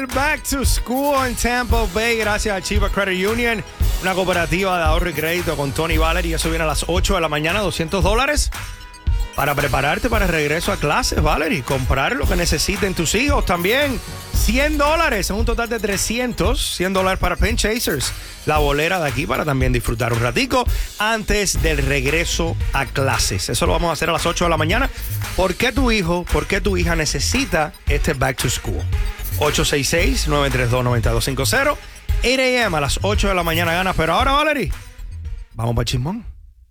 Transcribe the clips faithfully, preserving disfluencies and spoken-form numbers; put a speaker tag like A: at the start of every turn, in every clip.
A: Back to school en Tampa Bay, gracias a Chiva Credit Union, una cooperativa de ahorro y crédito con Tony Valery. Eso viene a las ocho de la mañana, doscientos dólares para prepararte para el regreso a clases, Valery. Comprar lo que necesiten tus hijos también. cien dólares, en un total de trescientos, cien dólares para Pen Chasers, la bolera de aquí para también disfrutar un ratico antes del regreso a clases. Eso lo vamos a hacer a las ocho de la mañana. ¿Por qué tu hijo, por qué tu hija necesita este Back to School? ocho seis seis, nueve tres dos, nueve dos cinco cero, ocho a m a las ocho de la mañana ganas. Pero ahora, Valery, vamos para el chismón.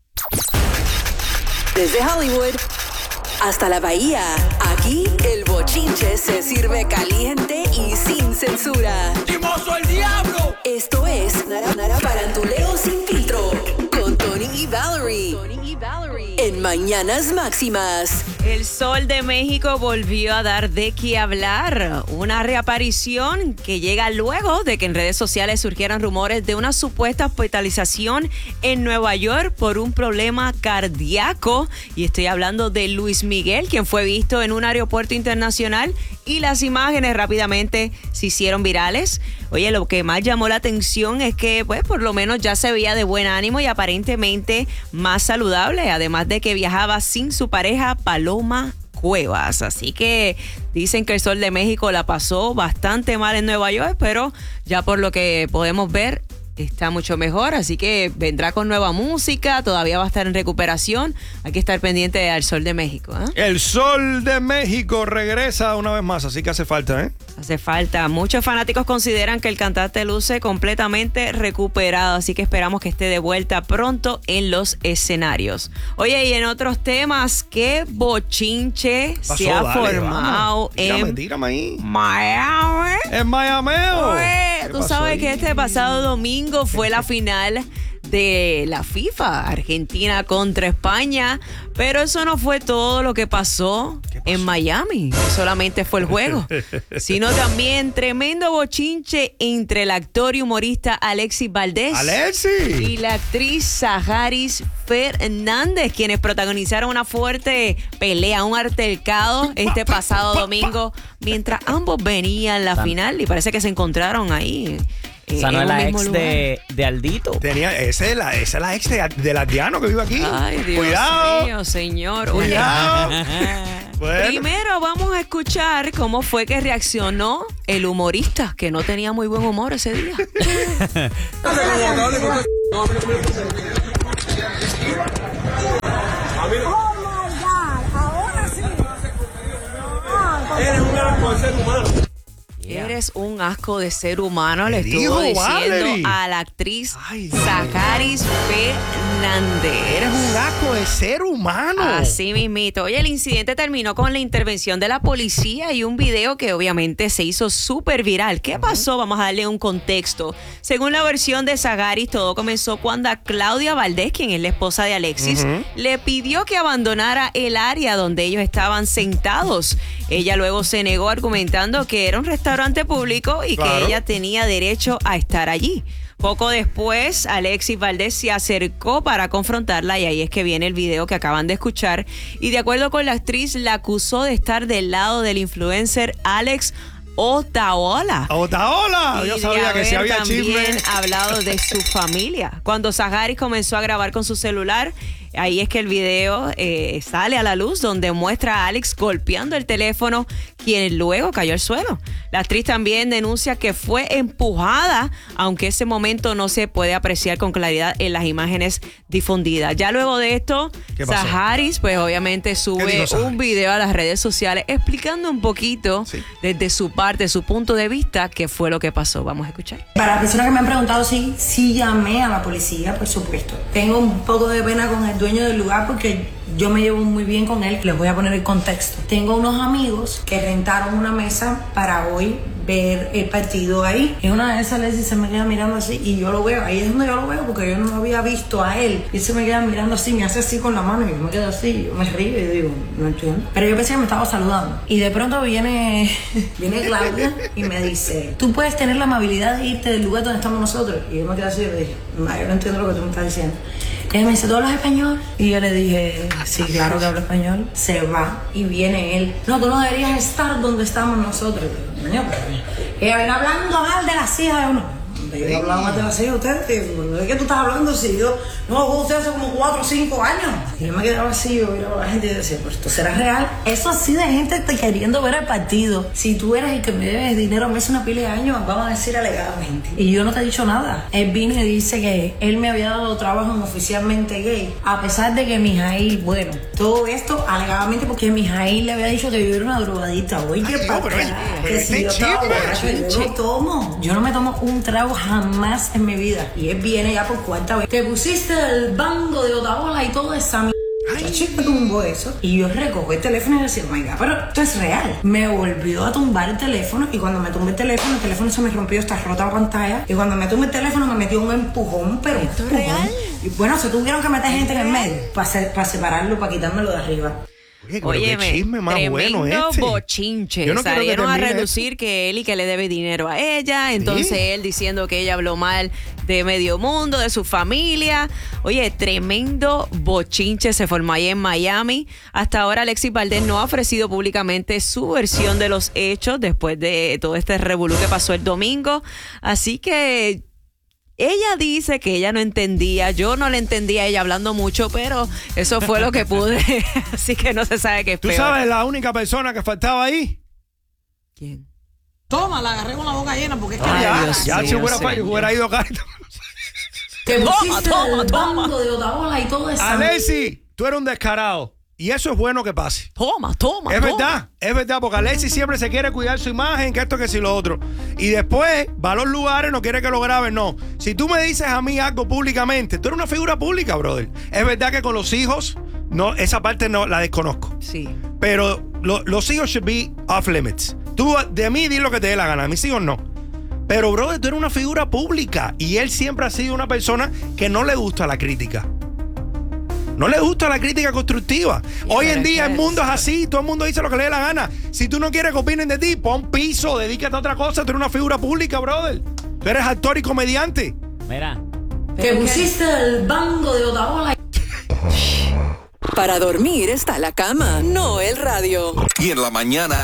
B: Desde Hollywood hasta la Bahía, aquí el bochinche se sirve caliente y sin censura.
C: ¡Chimoso el diablo!
B: Esto es Nara Nara Parantuleo Sin Filtro con Tony y Valery. Tony y Valery en Mañanas Máximas.
D: El Sol de México volvió a dar de qué hablar. Una reaparición que llega luego de que en redes sociales surgieran rumores de una supuesta hospitalización en Nueva York por un problema cardíaco. Y estoy hablando de Luis Miguel, quien fue visto en un aeropuerto internacional, y las imágenes rápidamente se hicieron virales. Oye, lo que más llamó la atención es que, pues, por lo menos ya se veía de buen ánimo y aparentemente más saludable, además de que viajaba sin su pareja Paloma Cuevas. Así que dicen que el Sol de México la pasó bastante mal en Nueva York, pero ya por lo que podemos ver, está mucho mejor, así que vendrá con nueva música, todavía va a estar en recuperación. Hay que estar pendiente al Sol de México, ¿eh?
A: El Sol de México regresa una vez más, así que hace falta, ¿eh?
D: Hace falta. Muchos fanáticos consideran que el cantante luce completamente recuperado, así que esperamos que esté de vuelta pronto en los escenarios. Oye, y en otros temas, ¿qué bochinche
A: Pasó,
D: se ha
A: dale,
D: formado
A: tírame,
D: en
A: tírame ahí.
D: Miami?
A: En Miami.
D: Oye, tú sabes
A: ahí?
D: que este pasado domingo fue la final de la FIFA, Argentina contra España, pero eso no fue todo lo que pasó, pasó? en Miami. No solamente fue el juego, sino también tremendo bochinche entre el actor y humorista Alexis Valdés
A: Alexis.
D: y la actriz Saharis Fernández, quienes protagonizaron una fuerte pelea, un altercado este pasado domingo, mientras ambos venían la final y parece que se encontraron ahí.
E: Esa no es la ex de, de Aldito.
A: Tenía, esa es la, esa es la ex de, del Adriano que vive aquí.
D: Ay, Dios
A: Cuidado.
D: mío, señor.
A: Cuidado. Bueno.
D: Primero vamos a escuchar cómo fue que reaccionó el humorista, que no tenía muy buen humor ese día.
C: Eres un asco de ser humano.
D: Yeah. Eres un asco de ser humano, le estuvo
A: dijo,
D: diciendo
A: Valery?
D: a la actriz
A: Ay,
D: Saharis Fernández.
A: Eres un asco de ser humano.
D: Así mismito. Oye, el incidente terminó con la intervención de la policía y un video que obviamente se hizo súper viral. ¿Qué pasó? Vamos a darle un contexto. Según la versión de Saharis, todo comenzó cuando a Claudia Valdés, quien es la esposa de Alexis, uh-huh. le pidió que abandonara el área donde ellos estaban sentados. Ella luego se negó argumentando que era un restaurante público y claro. que ella tenía derecho a estar allí. Poco después, Alexis Valdés se acercó para confrontarla y ahí es que viene el video que acaban de escuchar. Y de acuerdo con la actriz, la acusó de estar del lado del influencer Alex Otaola.
A: Otaola.
D: Y
A: yo sabía que si había
D: también
A: chisme.
D: hablado de su familia. Cuando Saharis comenzó a grabar con su celular, ahí es que el video eh, sale a la luz, donde muestra a Alex golpeando el teléfono, quien luego cayó al suelo. La actriz también denuncia que fue empujada, aunque ese momento no se puede apreciar con claridad en las imágenes difundidas. Ya luego de esto, Saharis, pues obviamente sube un video a las redes sociales explicando un poquito sí. desde su parte, su punto de vista, qué fue lo que pasó. Vamos a escuchar.
F: Para las personas que me han preguntado, sí, sí llamé a la policía, por supuesto. Tengo un poco de pena con el dueño del lugar porque yo me llevo muy bien con él. Les voy a poner el contexto. Tengo unos amigos que rentaron una mesa para hoy ver el partido ahí. En una de esas Leslie se me queda mirando así y yo lo veo. Ahí es donde yo lo veo porque yo no lo había visto a él. Y él se me queda mirando así, me hace así con la mano y yo me quedo así. Yo me río y digo, no entiendo. Pero yo pensé que me estaba saludando. Y de pronto viene, viene Claudia y me dice, tú puedes tener la amabilidad de irte del lugar donde estamos nosotros. Y yo me quedo así y le dije, no, yo no entiendo lo que tú me estás diciendo. Y ella me dice, ¿tú hablas español? Y yo le dije, sí, claro que hablo español. Se va y viene él. No, tú no deberías estar donde estamos nosotros. Coño, pero ella viene hablando mal de las hijas de uno. Yo he hablado más de las hijas de ustedes. ¿De qué tú estás hablando? Si yo no juego ustedes hace como cuatro o cinco años. Y yo me quedaba así, yo miraba a la gente y decía, pues esto será real. Eso así de gente te queriendo ver el partido. Si tú eres el que me debes dinero, me hace una pila de años, vamos a decir alegadamente. Y yo no te he dicho nada. Él vino y dice que él me había dado trabajo en oficialmente gay. A pesar de que Mijail, bueno, todo esto alegadamente porque Mijail le había dicho que yo era una drogadita. Oye,
A: Ay,
F: para
A: no, pero- pero
F: que
A: este
F: si yo estaba
A: chisme.
F: borracho, yo no tomo. Yo no me tomo un trago jamás en mi vida. Y él viene ya por cuarta vez. Te pusiste el banco de Otaola y todo esa mierda. Me tumbó eso y yo recojo el teléfono y decía, oh my God, pero esto es real. Me volvió a tumbar el teléfono y cuando me tumbé el teléfono, el teléfono se me rompió, está rota la pantalla. Y cuando me tumbé el teléfono me metió un empujón, pero
D: ¿Esto es
F: empujón.
D: real?
F: Y bueno, se tuvieron que meter gente en el medio para para separarlo, para quitármelo de arriba.
A: Oye, pero
D: Oye,
A: qué chisme más bueno este.
D: bochinche.
A: Yo no quiero que
D: Salieron a
A: termine
D: relucir que él y que le debe dinero a ella. Entonces él diciendo que ella habló mal de medio mundo, de su familia. Oye, tremendo bochinche se formó ahí en Miami. Hasta ahora Alexis Valdés no ha ofrecido públicamente su versión de los hechos después de todo este revolú que pasó el domingo. Así que ella dice que ella no entendía, yo no le entendía a ella hablando mucho, pero eso fue lo que pude, así que no se sabe qué es
A: ¿Tú
D: peor.
A: sabes la única persona que faltaba ahí?
D: ¿Quién?
F: Toma, la agarré con la boca llena porque es que
D: Ay,
A: ya,
D: Dios
A: ya
D: mío,
A: se hubiera,
D: señor.
A: hubiera ido acá.
F: te
D: Toma,
F: pusiste
D: toma,
F: el
D: toma.
F: banco de Otaola y todo esa mierda.
A: Alexis, tú eres un descarado. Y eso es bueno que pase.
D: Toma, toma,
A: Es
D: toma.
A: verdad, es verdad, porque Alexis siempre se quiere cuidar su imagen, que esto, que si lo otro. Y después va a los lugares, no quiere que lo graben, no. Si tú me dices a mí algo públicamente, tú eres una figura pública, brother. Es verdad que con los hijos, no, esa parte no la desconozco.
D: Sí.
A: Pero lo- los hijos should be off limits. Tú de mí di lo que te dé la gana, de mis hijos no. Pero, brother, tú eres una figura pública. Y él siempre ha sido una persona que no le gusta la crítica. No le gusta la crítica constructiva. Hoy en
D: pero
A: día
D: es
A: el
D: que-
A: mundo es así, todo el mundo dice lo que le dé la gana. Si tú no quieres que opinen de ti, pon piso, dedícate a otra cosa. Tú eres una figura pública, brother. Tú eres actor y comediante.
E: Mira.
F: Te pusiste el banco de Otaola.
B: Para dormir está la cama, no el radio.
G: Y en la mañana